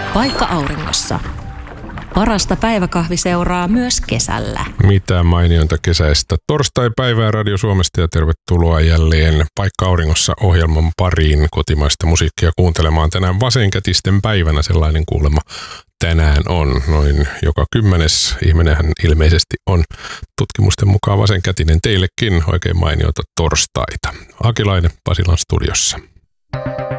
Paikka auringossa. Parasta päiväkahviseuraa myös kesällä. Mitä mainionta kesäistä torstai-päivää Radio Suomesta ja tervetuloa jälleen Paikka auringossa -ohjelman pariin kotimaista musiikkia kuuntelemaan. Tänään vasenkätisten päivänä sellainen kuulemma tänään on. Noin joka 10. ihminenhän ilmeisesti on tutkimusten mukaan vasenkätinen. Teillekin oikein mainiota torstaita. Akilainen Pasilan studiossa.